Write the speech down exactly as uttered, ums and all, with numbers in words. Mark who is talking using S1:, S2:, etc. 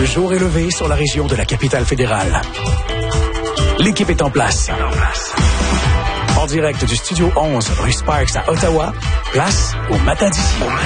S1: jour est levé sur la région de la capitale fédérale. L'équipe est en place. En direct du Studio onze, rue Sparks à Ottawa, place au Matin d'ici.